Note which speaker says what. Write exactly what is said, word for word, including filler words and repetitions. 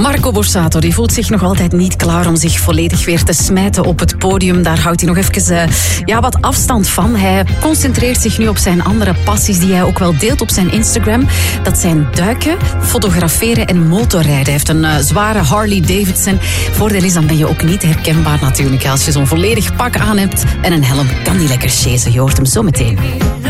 Speaker 1: Marco Borsato die voelt zich nog altijd niet klaar om zich volledig weer te smijten op het podium. Daar houdt hij nog even uh, ja, wat afstand van. Hij concentreert zich nu op zijn andere passies die hij ook wel deelt op zijn Instagram. Dat zijn duiken, fotograferen en motorrijden. Hij heeft een uh, zware Harley Davidson. Voordeel is, dan ben je ook niet herkenbaar natuurlijk. Als je zo'n volledig pak aan hebt en een helm, kan die lekker chasen. Je hoort hem zo meteen.